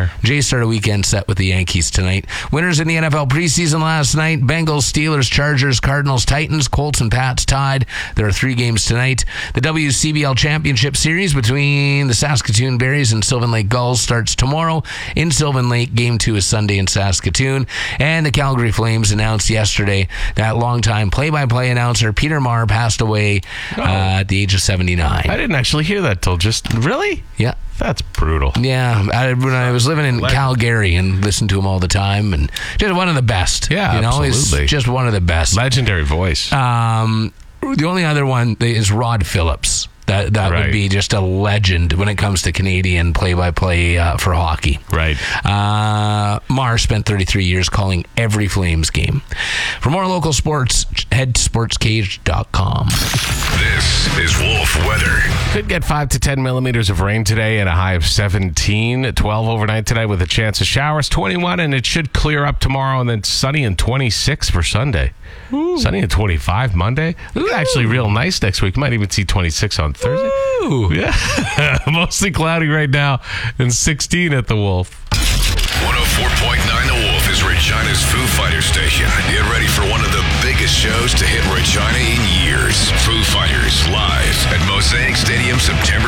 there. Jay started a weekend set with the Yankees tonight. Winners in the NFL preseason last night: Bengals, Steelers, Chargers, Cardinals, Titans, Colts, and Pats tied. There are 3 games tonight. The WCBL Championship Series between the Saskatoon Berries and Sylvan Lake Gulls starts tomorrow in Sylvan Lake. Game 2 is Sunday in Saskatoon. And the Calgary Flames announced yesterday that longtime play-by-play announcer Peter Maher passed away at the age of 79. I didn't actually hear that till just... Really? Yeah. That's brutal. Yeah, when I was living in Calgary and listened to him all the time, and just one of the best. Yeah, absolutely. He's just one of the best. Legendary voice. The only other one is Rod Phillips. That right. would be just a legend when it comes to Canadian play-by-play for hockey. Right. Maher spent 33 years calling every Flames game. For more local sports, head to sportscage.com. This is Wolf Weather. Could get 5 to 10 millimeters of rain today and a high of 17. 12 overnight today with a chance of showers. 21, and it should clear up tomorrow, and then sunny and 26 for Sunday. Ooh. Sunny and 25 Monday. Ooh, actually real nice next week. Might even see 26 on Thursday. Ooh. Yeah. Mostly cloudy right now and 16 at the Wolf. 104.9 The Wolf is Regina's Foo Fighters station. Get ready for one of the biggest shows to hit